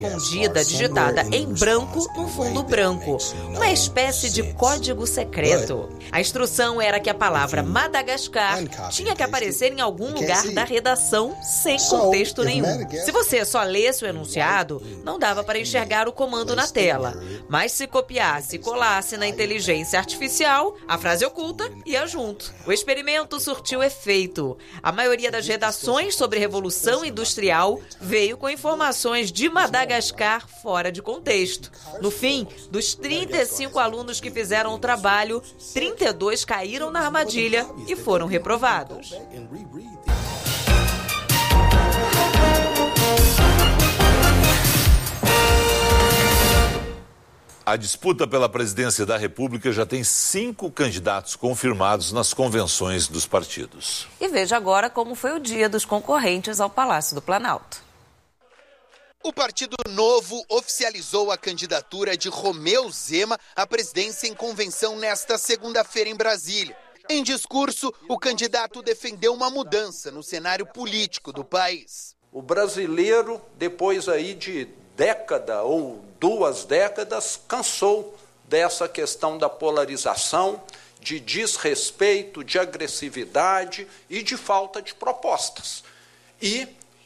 escondida digitada em branco no fundo branco, uma espécie de código secreto. A instrução era que a palavra Madagascar tinha que aparecer em algum lugar da redação sem contexto nenhum. Se você só lesse o enunciado, não dava para enxergar o comando na tela, mas se copiasse e colasse na inteligência artificial, a frase oculta ia junto. O experimento surtiu efeito. A maioria das redações sobre Revolução Industrial veio com informações de Madagascar fora de contexto. No fim, dos 35 alunos que fizeram o trabalho, 32 caíram na armadilha e foram reprovados. A disputa pela presidência da República já tem 5 candidatos confirmados nas convenções dos partidos. E veja agora como foi o dia dos concorrentes ao Palácio do Planalto. O Partido Novo oficializou a candidatura de Romeu Zema à presidência em convenção nesta segunda-feira em Brasília. Em discurso, o candidato defendeu uma mudança no cenário político do país. O brasileiro, depois aí de década ou 2 décadas, cansou dessa questão da polarização, de desrespeito, de agressividade e de falta de propostas. E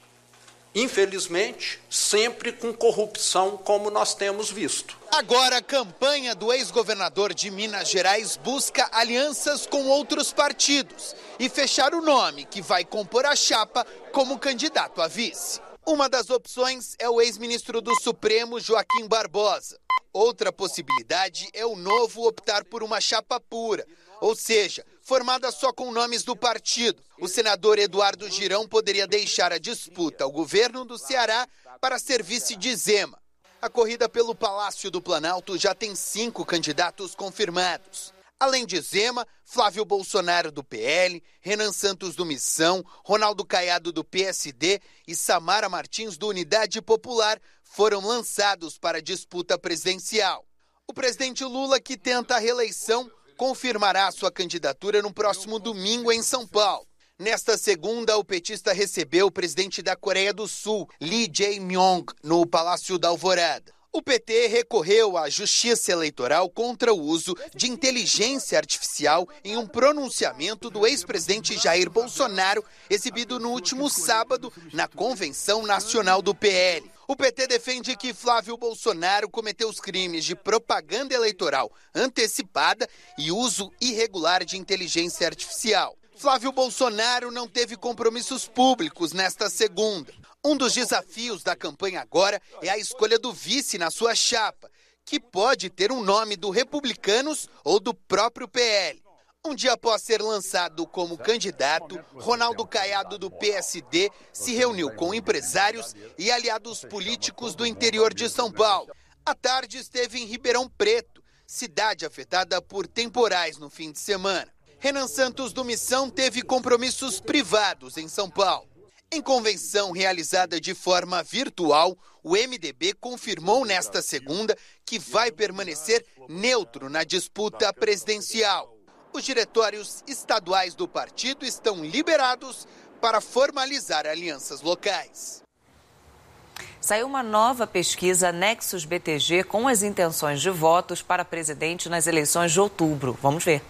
infelizmente, sempre com corrupção, como nós temos visto. Agora, a campanha do ex-governador de Minas Gerais busca alianças com outros partidos e fechar o nome que vai compor a chapa como candidato a vice. Uma das opções é o ex-ministro do Supremo, Joaquim Barbosa. Outra possibilidade é o Novo optar por uma chapa pura, ou seja, formada só com nomes do partido. O senador Eduardo Girão poderia deixar a disputa ao governo do Ceará para ser vice de Zema. A corrida pelo Palácio do Planalto já tem 5 candidatos confirmados. Além de Zema, Flávio Bolsonaro do PL, Renan Santos do Missão, Ronaldo Caiado do PSD e Samara Martins do Unidade Popular foram lançados para a disputa presidencial. O presidente Lula, que tenta a reeleição, confirmará sua candidatura no próximo domingo em São Paulo. Nesta segunda, o petista recebeu o presidente da Coreia do Sul, Lee Jae-myung, no Palácio da Alvorada. O PT recorreu à Justiça Eleitoral contra o uso de inteligência artificial em um pronunciamento do ex-presidente Jair Bolsonaro, exibido no último sábado na Convenção Nacional do PL. O PT defende que Flávio Bolsonaro cometeu os crimes de propaganda eleitoral antecipada e uso irregular de inteligência artificial. Flávio Bolsonaro não teve compromissos públicos nesta segunda. Um dos desafios da campanha agora é a escolha do vice na sua chapa, que pode ter um nome do Republicanos ou do próprio PL. Um dia após ser lançado como candidato, Ronaldo Caiado do PSD se reuniu com empresários e aliados políticos do interior de São Paulo. À tarde esteve em Ribeirão Preto, cidade afetada por temporais no fim de semana. Renan Santos do Missão teve compromissos privados em São Paulo. Em convenção realizada de forma virtual, o MDB confirmou nesta segunda que vai permanecer neutro na disputa presidencial. Os diretórios estaduais do partido estão liberados para formalizar alianças locais. Saiu uma nova pesquisa Nexus BTG com as intenções de votos para presidente nas eleições de outubro. Vamos ver.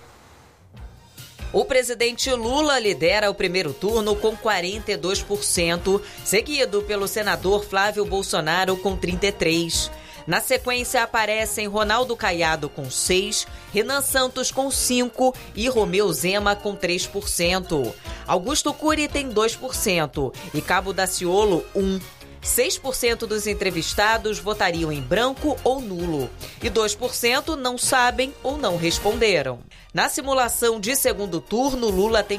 O presidente Lula lidera o primeiro turno com 42%, seguido pelo senador Flávio Bolsonaro com 33%. Na sequência aparecem Ronaldo Caiado com 6%, Renan Santos com 5% e Romeu Zema com 3%. Augusto Cury tem 2% e Cabo Daciolo 1%. 6% dos entrevistados votariam em branco ou nulo e 2% não sabem ou não responderam. Na simulação de segundo turno, Lula tem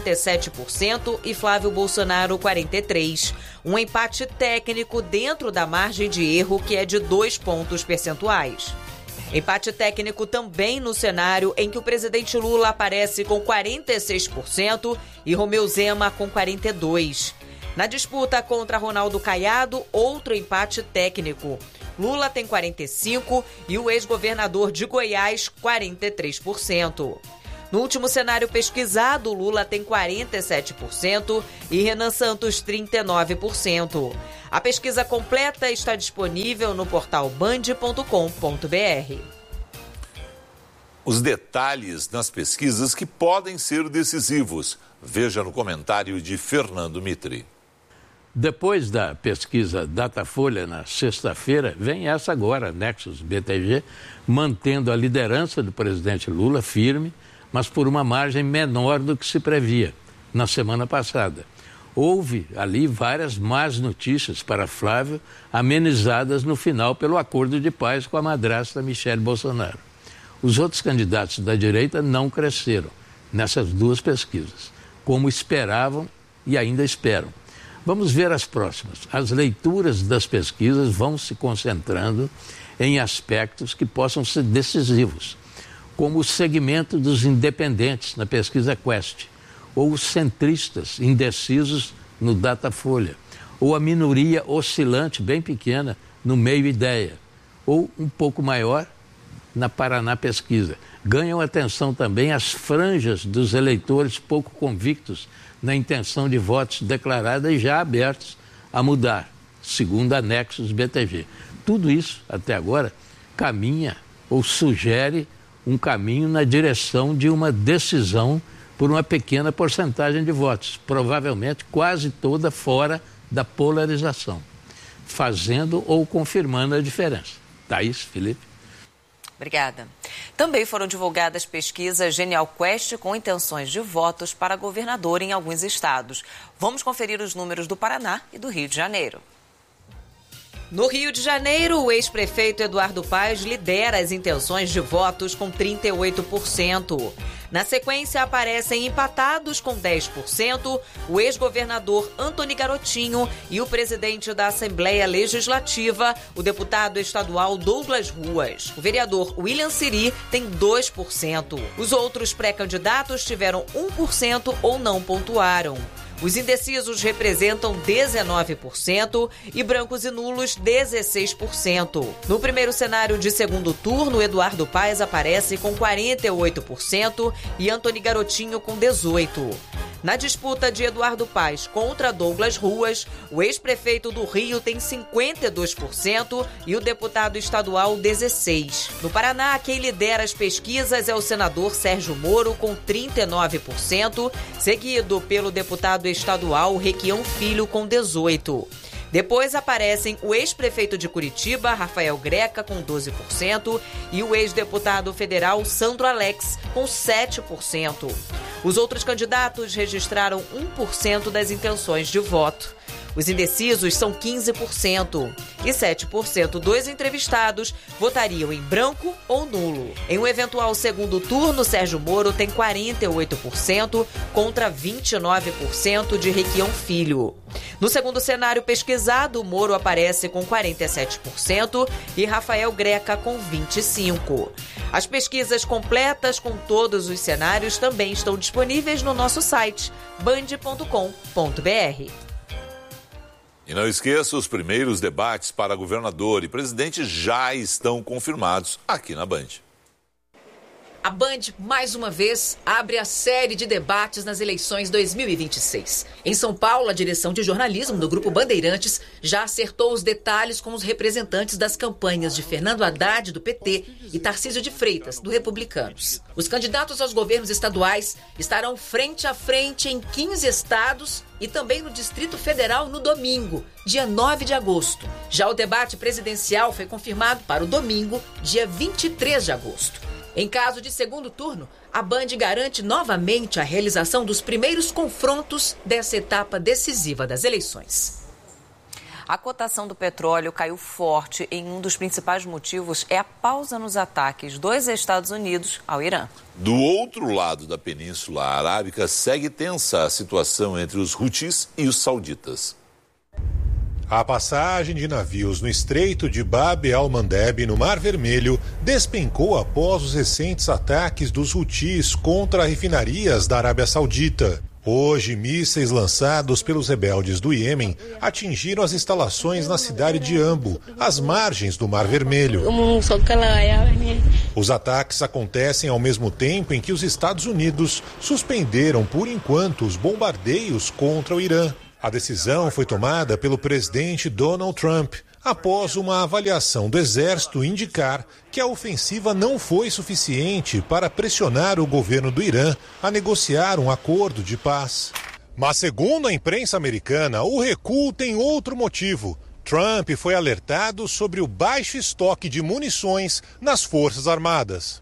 47% e Flávio Bolsonaro 43%. Um empate técnico dentro da margem de erro, que é de 2 pontos percentuais. Empate técnico também no cenário em que o presidente Lula aparece com 46% e Romeu Zema com 42%. Na disputa contra Ronaldo Caiado, outro empate técnico. Lula tem 45% e o ex-governador de Goiás, 43%. No último cenário pesquisado, Lula tem 47% e Renan Santos 39%. A pesquisa completa está disponível no portal band.com.br. Os detalhes nas pesquisas que podem ser decisivos. Veja no comentário de Fernando Mitri. Depois da pesquisa Datafolha na sexta-feira, vem essa agora, Nexus BTG, mantendo a liderança do presidente Lula firme, mas por uma margem menor do que se previa na semana passada. Houve ali várias más notícias para Flávio, amenizadas no final pelo acordo de paz com a madrasta Michele Bolsonaro. Os outros candidatos da direita não cresceram nessas duas pesquisas, como esperavam e ainda esperam. Vamos ver as próximas. As leituras das pesquisas vão se concentrando em aspectos que possam ser decisivos, como o segmento dos independentes na pesquisa Quest, ou os centristas indecisos no Datafolha, ou a minoria oscilante bem pequena no Meio Ideia, ou um pouco maior na Paraná Pesquisa. Ganham atenção também as franjas dos eleitores pouco convictos na intenção de votos declarada e já abertos a mudar, segundo a Nexus BTG. Tudo isso, até agora, caminha ou sugere um caminho na direção de uma decisão por uma pequena porcentagem de votos, provavelmente quase toda fora da polarização, fazendo ou confirmando a diferença. Thaís, Felipe. Obrigada. Também foram divulgadas pesquisas Genial Quest com intenções de votos para governador em alguns estados. Vamos conferir os números do Paraná e do Rio de Janeiro. No Rio de Janeiro, o ex-prefeito Eduardo Paes lidera as intenções de votos com 38%. Na sequência, aparecem empatados com 10% o ex-governador Antony Garotinho e o presidente da Assembleia Legislativa, o deputado estadual Douglas Ruas. O vereador William Siri tem 2%. Os outros pré-candidatos tiveram 1% ou não pontuaram. Os indecisos representam 19% e brancos e nulos 16%. No primeiro cenário de segundo turno, Eduardo Paes aparece com 48% e Antony Garotinho com 18%. Na disputa de Eduardo Paes contra Douglas Ruas, o ex-prefeito do Rio tem 52% e o deputado estadual 16%. No Paraná, quem lidera as pesquisas é o senador Sérgio Moro com 39%, seguido pelo deputado estadual Requião Filho com 18%. Depois aparecem o ex-prefeito de Curitiba, Rafael Greca, com 12%, e o ex-deputado federal Sandro Alex, com 7%. Os outros candidatos registraram 1% das intenções de voto. Os indecisos são 15% e 7% dos entrevistados votariam em branco ou nulo. Em um eventual segundo turno, Sérgio Moro tem 48% contra 29% de Requião Filho. No segundo cenário pesquisado, Moro aparece com 47% e Rafael Greca com 25%. As pesquisas completas com todos os cenários também estão disponíveis no nosso site band.com.br. E não esqueça, os primeiros debates para governador e presidente já estão confirmados aqui na Band. A Band, mais uma vez, abre a série de debates nas eleições 2026. Em São Paulo, a direção de jornalismo do Grupo Bandeirantes já acertou os detalhes com os representantes das campanhas de Fernando Haddad, do PT, e Tarcísio de Freitas, do Republicanos. Os candidatos aos governos estaduais estarão frente a frente em 15 estados e também no Distrito Federal no domingo, dia 9 de agosto. Já o debate presidencial foi confirmado para o domingo, dia 23 de agosto. Em caso de segundo turno, a Band garante novamente a realização dos primeiros confrontos dessa etapa decisiva das eleições. A cotação do petróleo caiu forte e um dos principais motivos é a pausa nos ataques dos Estados Unidos ao Irã. Do outro lado da Península Arábica, segue tensa a situação entre os Houthis e os sauditas. A passagem de navios no Estreito de Bab el-Mandeb, no Mar Vermelho, despencou após os recentes ataques dos Houthis contra refinarias da Arábia Saudita. Hoje, mísseis lançados pelos rebeldes do Iêmen atingiram as instalações na cidade de Ambo, às margens do Mar Vermelho. Os ataques acontecem ao mesmo tempo em que os Estados Unidos suspenderam por enquanto os bombardeios contra o Irã. A decisão foi tomada pelo presidente Donald Trump após uma avaliação do Exército indicar que a ofensiva não foi suficiente para pressionar o governo do Irã a negociar um acordo de paz. Mas, segundo a imprensa americana, o recuo tem outro motivo. Trump foi alertado sobre o baixo estoque de munições nas Forças Armadas.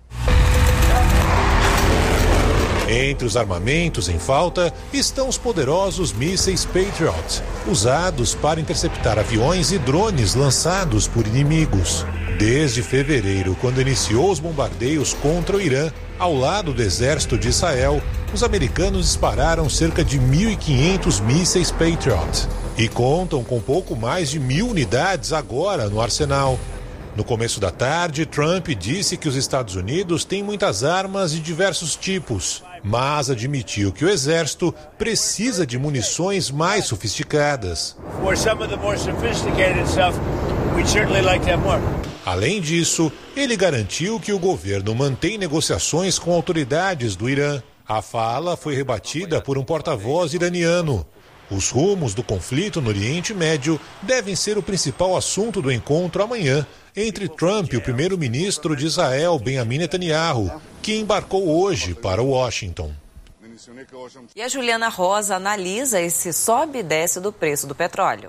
Entre os armamentos em falta estão os poderosos mísseis Patriot, usados para interceptar aviões e drones lançados por inimigos. Desde fevereiro, quando iniciou os bombardeios contra o Irã, ao lado do exército de Israel, os americanos dispararam cerca de 1.500 mísseis Patriot e contam com pouco mais de 1.000 unidades agora no arsenal. No começo da tarde, Trump disse que os Estados Unidos têm muitas armas de diversos tipos, mas admitiu que o exército precisa de munições mais sofisticadas. Além disso, ele garantiu que o governo mantém negociações com autoridades do Irã. A fala foi rebatida por um porta-voz iraniano. Os rumos do conflito no Oriente Médio devem ser o principal assunto do encontro amanhã entre Trump e o primeiro-ministro de Israel, Benjamin Netanyahu, que embarcou hoje para Washington. E a Juliana Rosa analisa esse sobe e desce do preço do petróleo.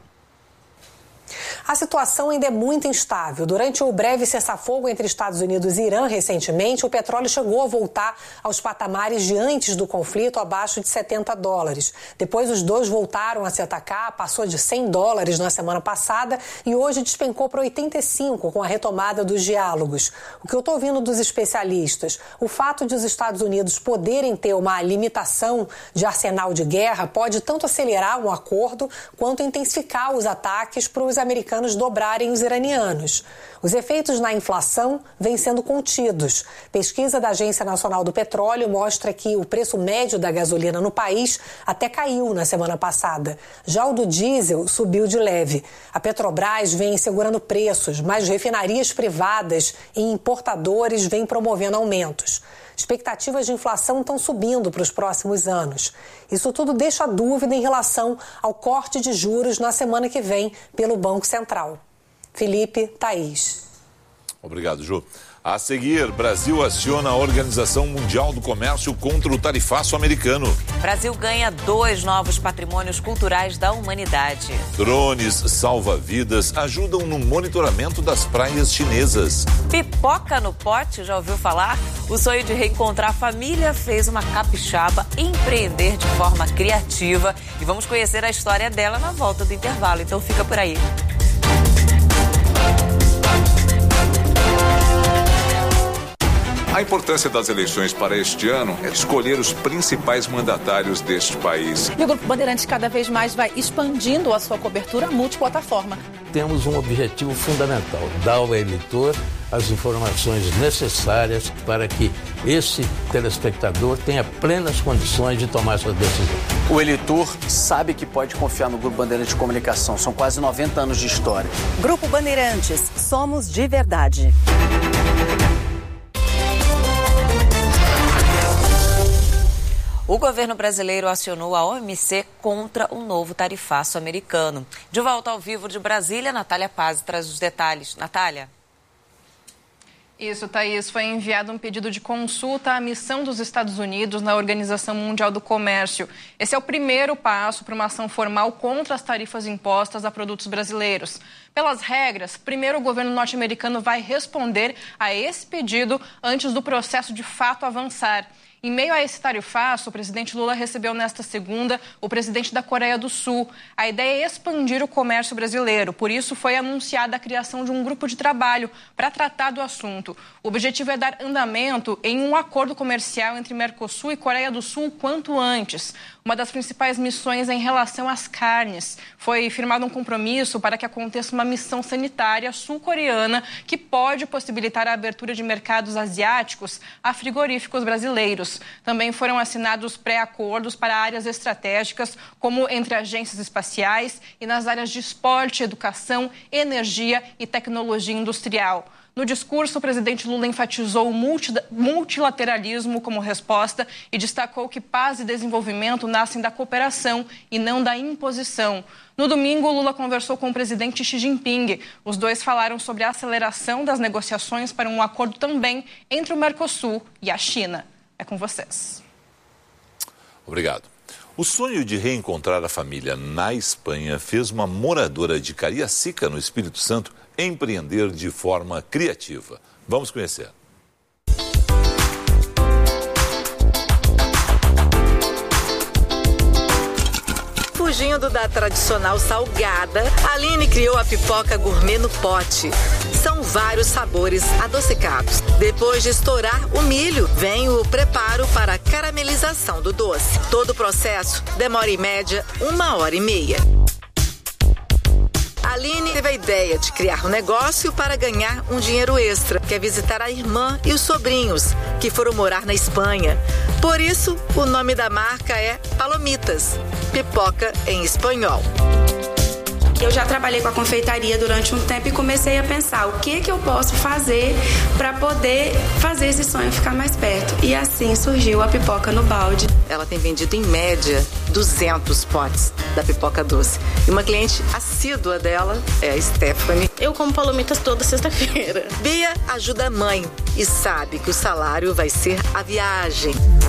A situação ainda é muito instável. Durante o breve cessar-fogo entre Estados Unidos e Irã, recentemente, o petróleo chegou a voltar aos patamares de antes do conflito, abaixo de $70. Depois, os dois voltaram a se atacar, passou de $100 na semana passada e hoje despencou para 85 com a retomada dos diálogos. O que eu estou ouvindo dos especialistas, o fato de os Estados Unidos poderem ter uma limitação de arsenal de guerra pode tanto acelerar um acordo quanto intensificar os ataques para os americanos dobrarem os iranianos. Os efeitos na inflação vêm sendo contidos. Pesquisa da Agência Nacional do Petróleo mostra que o preço médio da gasolina no país até caiu na semana passada. Já o do diesel subiu de leve. A Petrobras vem segurando preços, mas refinarias privadas e importadores vêm promovendo aumentos. Expectativas de inflação estão subindo para os próximos anos. Isso tudo deixa dúvida em relação ao corte de juros na semana que vem pelo Banco Central. Felipe, Thaís. Obrigado, Ju. A seguir, Brasil aciona a Organização Mundial do Comércio contra o tarifaço americano. Brasil ganha 2 novos patrimônios culturais da humanidade. Drones salva-vidas ajudam no monitoramento das praias chinesas. Pipoca no pote, já ouviu falar? O sonho de reencontrar a família fez uma capixaba empreender de forma criativa. E vamos conhecer a história dela na volta do intervalo, então fica por aí. A importância das eleições para este ano é escolher os principais mandatários deste país. E o Grupo Bandeirantes cada vez mais vai expandindo a sua cobertura multiplataforma. Temos um objetivo fundamental, dar ao eleitor as informações necessárias para que esse telespectador tenha plenas condições de tomar sua decisão. O eleitor sabe que pode confiar no Grupo Bandeirantes de Comunicação. São quase 90 anos de história. Grupo Bandeirantes, somos de verdade. O governo brasileiro acionou a OMC contra o novo tarifaço americano. De volta ao vivo de Brasília, Natália Paz traz os detalhes. Natália. Isso, Thaís. Foi enviado um pedido de consulta à missão dos Estados Unidos na Organização Mundial do Comércio. Esse é o primeiro passo para uma ação formal contra as tarifas impostas a produtos brasileiros. Pelas regras, primeiro o governo norte-americano vai responder a esse pedido antes do processo de fato avançar. Em meio a esse tarifaço, o presidente Lula recebeu nesta segunda o presidente da Coreia do Sul. A ideia é expandir o comércio brasileiro. Por isso, foi anunciada a criação de um grupo de trabalho para tratar do assunto. O objetivo é dar andamento em um acordo comercial entre Mercosul e Coreia do Sul quanto antes. Uma das principais missões é em relação às carnes. Foi firmado um compromisso para que aconteça uma missão sanitária sul-coreana que pode possibilitar a abertura de mercados asiáticos a frigoríficos brasileiros. Também foram assinados pré-acordos para áreas estratégicas, como entre agências espaciais e nas áreas de esporte, educação, energia e tecnologia industrial. No discurso, o presidente Lula enfatizou o multilateralismo como resposta e destacou que paz e desenvolvimento nascem da cooperação e não da imposição. No domingo, Lula conversou com o presidente Xi Jinping. Os dois falaram sobre a aceleração das negociações para um acordo também entre o Mercosul e a China. É com vocês. Obrigado. O sonho de reencontrar a família na Espanha fez uma moradora de Cariacica, no Espírito Santo, empreender de forma criativa. Vamos conhecer. Fugindo da tradicional salgada, a Aline criou a pipoca gourmet no pote. São vários sabores adocicados. Depois de estourar o milho, vem o preparo para a caramelização do doce. Todo o processo demora em média 1h30. A Aline teve a ideia de criar um negócio para ganhar um dinheiro extra, que é visitar a irmã e os sobrinhos, que foram morar na Espanha. Por isso, o nome da marca é Palomitas, pipoca em espanhol. Eu já trabalhei com a confeitaria durante um tempo e comecei a pensar o que eu posso fazer para poder fazer esse sonho ficar mais perto. E assim surgiu a pipoca no balde. Ela tem vendido em média 200 potes da pipoca doce. E uma cliente assídua dela é a Stephanie. Eu como palomitas toda sexta-feira. Bia ajuda a mãe e sabe que o salário vai ser a viagem.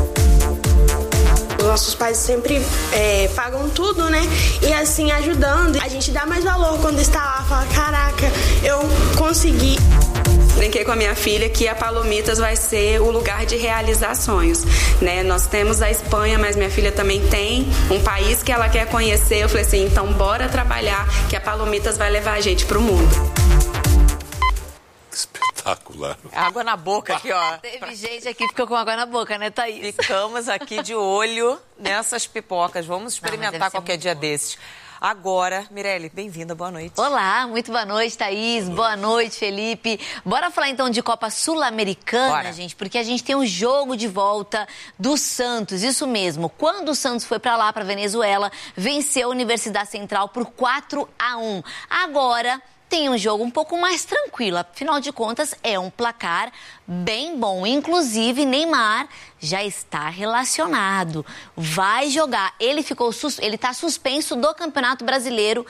Nossos pais sempre pagam tudo, né? E assim, ajudando. A gente dá mais valor quando está lá. Fala, caraca, eu consegui. Brinquei com a minha filha que a Palomitas vai ser o lugar de realizar sonhos, né? Nós temos a Espanha, mas minha filha também tem um país que ela quer conhecer. Eu falei assim, então bora trabalhar que a Palomitas vai levar a gente pro mundo. Espetacular. Água na boca aqui, ó. Teve gente aqui que ficou com água na boca, né, Thaís? Ficamos aqui de olho nessas pipocas. Vamos experimentar qualquer dia desses. Agora, Mirelle, bem-vinda, boa noite. Olá, muito boa noite, Thaís. Boa noite, Felipe. Bora falar então de Copa Sul-Americana, gente, porque a gente tem um jogo de volta do Santos, isso mesmo. Quando o Santos foi pra lá, pra Venezuela, venceu a Universidade Central por 4-1. Agora tem um jogo um pouco mais tranquilo, afinal de contas é um placar bem bom. Inclusive, Neymar já está relacionado, vai jogar. Ele está suspenso do Campeonato Brasileiro,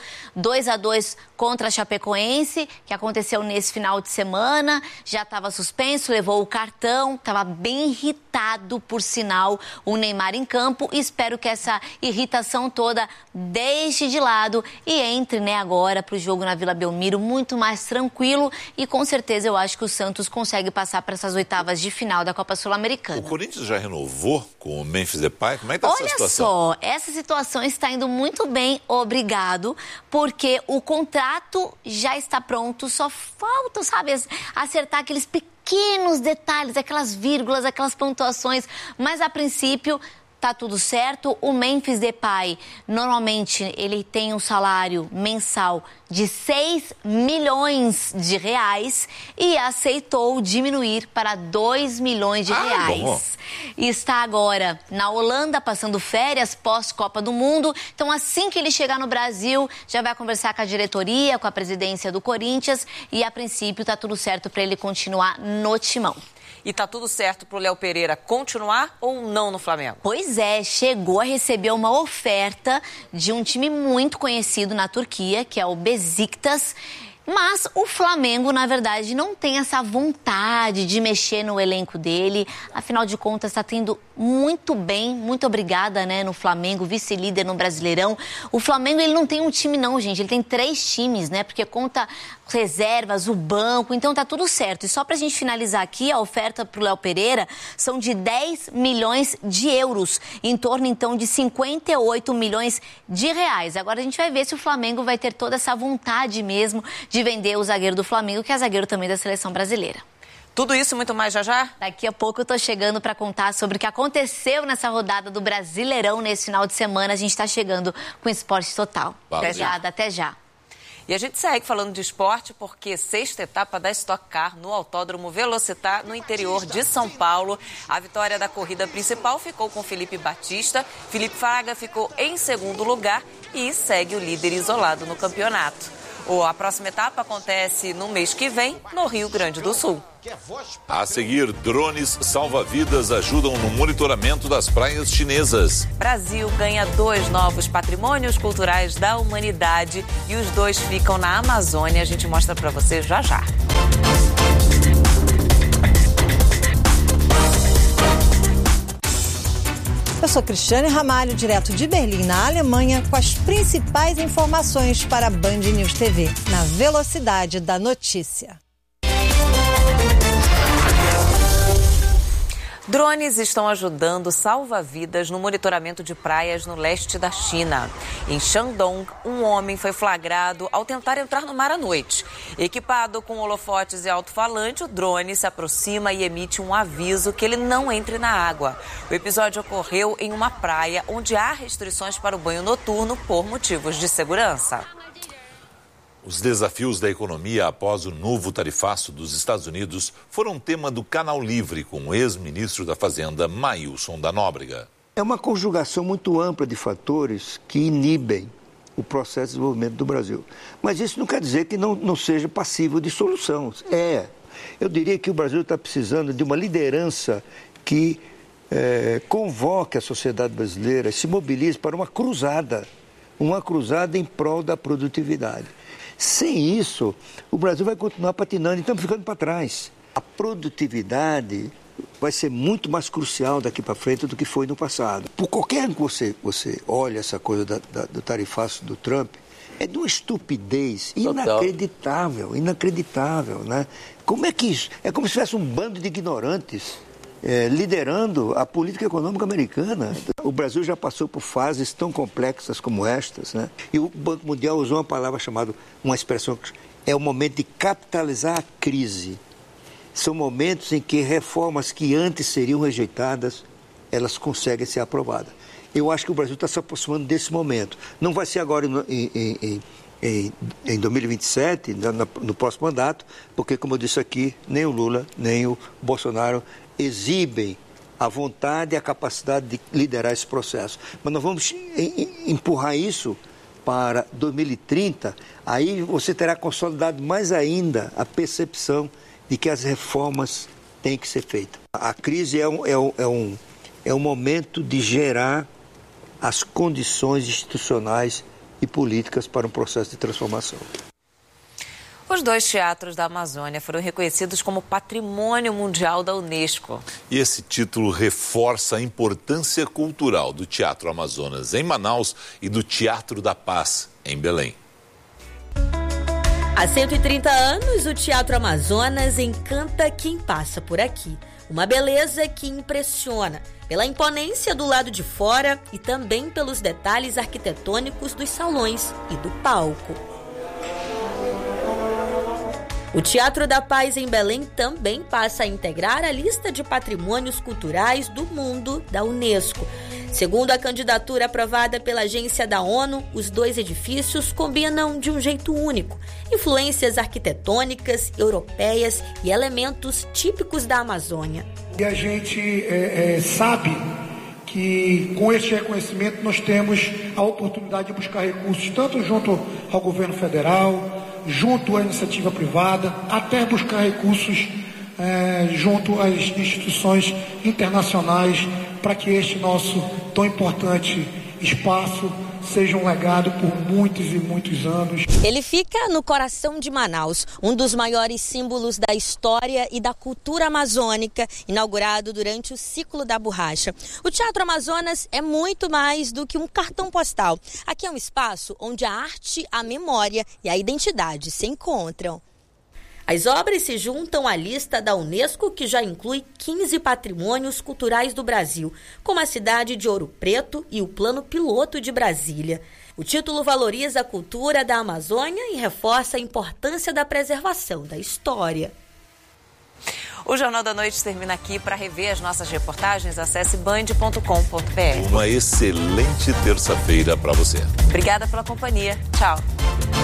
2-2 contra a Chapecoense, que aconteceu nesse final de semana. Já estava suspenso, levou o cartão, estava bem irritado, por sinal, o Neymar em campo. Espero que essa irritação toda deixe de lado e entre, né, agora para o jogo na Vila Belmiro muito mais tranquilo, e com certeza eu acho que o Santos consegue passar para essas oitavas de final da Copa Sul-Americana. O Corinthians já renovou com o Memphis Depay? Como é que está essa situação? Olha só, essa situação está indo muito bem, obrigado, porque o contrato já está pronto, só falta, sabe, acertar aqueles pequenos detalhes, aquelas vírgulas, aquelas pontuações, mas a princípio tá tudo certo. O Memphis Depay, normalmente, ele tem um salário mensal de 6 milhões de reais e aceitou diminuir para 2 milhões de reais. Bom. Está agora na Holanda, passando férias pós-Copa do Mundo. Então, assim que ele chegar no Brasil, já vai conversar com a diretoria, com a presidência do Corinthians e, a princípio, tá tudo certo para ele continuar no timão. E tá tudo certo pro Léo Pereira continuar ou não no Flamengo? Pois é, chegou a receber uma oferta de um time muito conhecido na Turquia, que é o Beşiktaş. Mas o Flamengo, na verdade, não tem essa vontade de mexer no elenco dele. Afinal de contas, está tendo muito bem, muito obrigada, né, no Flamengo, vice-líder no Brasileirão. O Flamengo, ele não tem um time não, gente, ele tem 3 times, né, porque conta reservas, o banco, então tá tudo certo. E só pra gente finalizar aqui, a oferta pro Léo Pereira são de 10 milhões de euros, em torno, então, de 58 milhões de reais. Agora a gente vai ver se o Flamengo vai ter toda essa vontade mesmo de vender o zagueiro do Flamengo, que é zagueiro também da seleção brasileira. Tudo isso e muito mais já já? Daqui a pouco eu tô chegando para contar sobre o que aconteceu nessa rodada do Brasileirão nesse final de semana. A gente tá chegando com Esporte Total. Até já. E a gente segue falando de esporte porque 6ª etapa da Stock Car no Autódromo Velocitar, no interior de São Paulo. A vitória da corrida principal ficou com Felipe Batista. Felipe Fraga ficou em 2º lugar e segue o líder isolado no campeonato. A próxima etapa acontece no mês que vem, no Rio Grande do Sul. A seguir, drones salva-vidas ajudam no monitoramento das praias chinesas. Brasil ganha 2 novos patrimônios culturais da humanidade e os 2 ficam na Amazônia. A gente mostra para você já já. Eu sou Cristiane Ramalho, direto de Berlim, na Alemanha, com as principais informações para a Band News TV, na velocidade da notícia. Drones estão ajudando salva-vidas no monitoramento de praias no leste da China. Em Shandong, um homem foi flagrado ao tentar entrar no mar à noite. Equipado com holofotes e alto-falante, o drone se aproxima e emite um aviso que ele não entre na água. O episódio ocorreu em uma praia onde há restrições para o banho noturno por motivos de segurança. Os desafios da economia após o novo tarifaço dos Estados Unidos foram tema do Canal Livre com o ex-ministro da Fazenda, Maílson da Nóbrega. É uma conjugação muito ampla de fatores que inibem o processo de desenvolvimento do Brasil. Mas isso não quer dizer que não seja passível de solução. Eu diria que o Brasil está precisando de uma liderança que convoque a sociedade brasileira, se mobilize para uma cruzada em prol da produtividade. Sem isso, o Brasil vai continuar patinando e estamos ficando para trás. A produtividade vai ser muito mais crucial daqui para frente do que foi no passado. Por qualquer ano que você olha essa coisa do tarifaço do Trump, é de uma estupidez inacreditável, né? Como é que isso? É como se tivesse um bando de ignorantes liderando a política econômica americana. O Brasil já passou por fases tão complexas como estas, né? E o Banco Mundial usou uma expressão que é o momento de capitalizar a crise. São momentos em que reformas que antes seriam rejeitadas, elas conseguem ser aprovadas. Eu acho que o Brasil está se aproximando desse momento. Não vai ser agora em 2027, no próximo mandato, porque, como eu disse aqui, nem o Lula, nem o Bolsonaro exibem a vontade e a capacidade de liderar esse processo. Mas nós vamos empurrar isso para 2030, aí você terá consolidado mais ainda a percepção de que as reformas têm que ser feitas. A crise é um momento de gerar as condições institucionais e políticas para um processo de transformação. Os 2 teatros da Amazônia foram reconhecidos como Patrimônio Mundial da Unesco. E esse título reforça a importância cultural do Teatro Amazonas em Manaus e do Teatro da Paz em Belém. Há 130 anos, o Teatro Amazonas encanta quem passa por aqui. Uma beleza que impressiona pela imponência do lado de fora e também pelos detalhes arquitetônicos dos salões e do palco. O Teatro da Paz em Belém também passa a integrar a lista de patrimônios culturais do mundo da Unesco. Segundo a candidatura aprovada pela agência da ONU, os 2 edifícios combinam de um jeito único influências arquitetônicas, europeias e elementos típicos da Amazônia. E a gente sabe que com este reconhecimento nós temos a oportunidade de buscar recursos tanto junto ao governo federal, junto à iniciativa privada, até buscar recursos junto às instituições internacionais para que este nosso tão importante espaço seja um legado por muitos e muitos anos. Ele fica no coração de Manaus, um dos maiores símbolos da história e da cultura amazônica, inaugurado durante o ciclo da borracha. O Teatro Amazonas é muito mais do que um cartão postal. Aqui é um espaço onde a arte, a memória e a identidade se encontram. As obras se juntam à lista da Unesco, que já inclui 15 patrimônios culturais do Brasil, como a cidade de Ouro Preto e o Plano Piloto de Brasília. O título valoriza a cultura da Amazônia e reforça a importância da preservação da história. O Jornal da Noite termina aqui. Para rever as nossas reportagens, acesse band.com.br. Uma excelente terça-feira para você. Obrigada pela companhia. Tchau.